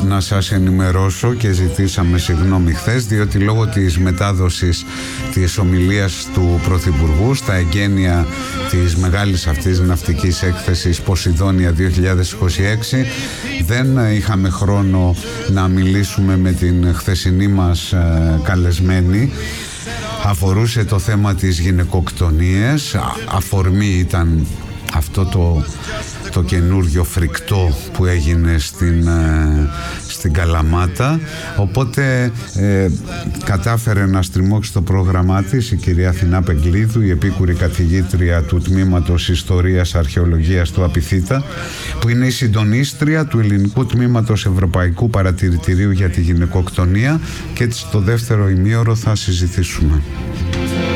να σας ενημερώσω και ζητήσαμε συγγνώμη χθες, διότι λόγω της μετάδοσης της ομιλίας του Πρωθυπουργού στα εγγένεια της μεγάλης αυτής ναυτικής έκθεσης Ποσειδόνια 2026 δεν είχαμε χρόνο να μιλήσουμε με την χθεσινή μας καλεσμένη. Αφορούσε το θέμα της γυναικοκτονίας, αφορμή ήταν αυτό το καινούριο φρικτό που έγινε στην Καλαμάτα, οπότε κατάφερε να στριμώξει το πρόγραμμά της η κυρία Αθηνά Πεγκλίδου, η επίκουρη καθηγήτρια του Τμήματος Ιστορίας Αρχαιολογίας του Απιθύτα, που είναι η συντονίστρια του Ελληνικού Τμήματος Ευρωπαϊκού Παρατηρητηρίου για τη Γυναικοκτονία, και έτσι στο δεύτερο ημίωρο θα συζητήσουμε.